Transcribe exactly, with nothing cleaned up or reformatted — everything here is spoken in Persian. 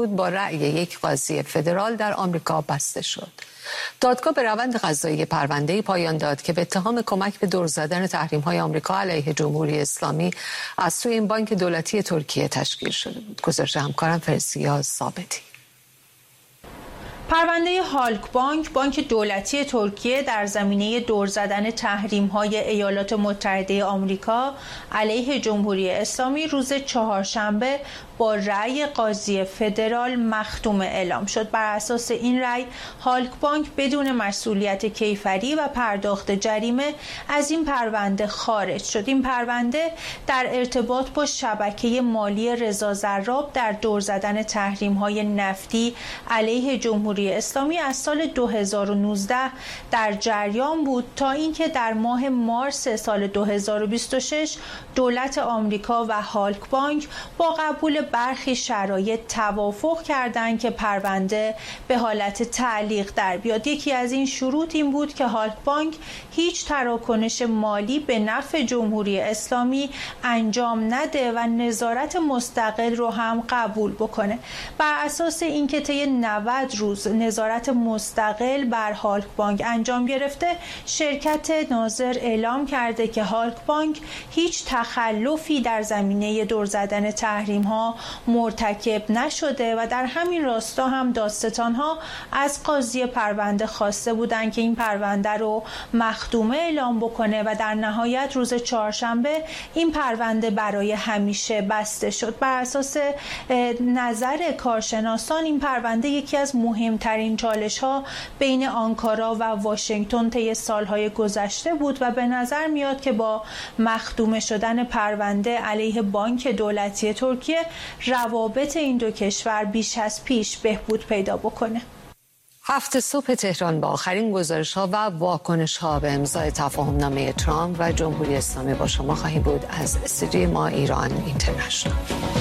بود با رأی یک قاضی فدرال در آمریکا بسته شد. دادگاه به روند قضایی پرونده‌ای پایان داد که به اتهام کمک به دور زدن تحریم‌های آمریکا علیه جمهوری اسلامی از سوی این بانک دولتی ترکیه تشکیل شده بود. گزارش همکارم فرسیا ثابتی. پرونده هالک بانک، بانک دولتی ترکیه در زمینه دور زدن تحریم‌های ایالات متحده آمریکا علیه جمهوری اسلامی روز چهارشنبه با رأی قاضی فدرال مختومه اعلام شد. بر اساس این رأی هالک بانک بدون مسئولیت کیفری و پرداخت جریمه از این پرونده خارج شد. این پرونده در ارتباط با شبکه مالی رضا زراب در دور زدن تحریم‌های نفتی علیه جمهوری اسلامی از سال دو هزار و نوزده در جریان بود تا اینکه در ماه مارس سال دو هزار و بیست و شش دولت آمریکا و هالک بانک با قبول برخی شرایط توافق کردند که پرونده به حالت تعلیق در بیاد. یکی از این شروط این بود که هالک بانک هیچ تراکنش مالی به نفع جمهوری اسلامی انجام نده و نظارت مستقل رو هم قبول بکنه. بر اساس اینکه طی نود روز نظارت مستقل بر هالک بانک انجام گرفته، شرکت ناظر اعلام کرده که هالک بانک هیچ تخلفی در زمینه دور زدن تحریم ها مرتکب نشده و در همین راستا هم دادستان ها از قاضی پرونده خواسته بودند که این پرونده رو مختومه اعلام بکنه و در نهایت روز چهارشنبه این پرونده برای همیشه بسته شد. بر اساس نظر کارشناسان این پرونده یکی از مهمترین چالش ها بین آنکارا و واشنگتن طی سالهای گذشته بود و به نظر میاد که با مختومه شدن پرونده علیه بانک دولتی ترکیه روابط این دو کشور بیش از پیش بهبود پیدا بکنه. هفت صبح تهران با آخرین گزارش ها و واکنش ها به امضای تفاهم نامه ترامپ و جمهوری اسلامی با شما خواهیم بود از استودیوی ما ایران اینترنشنال.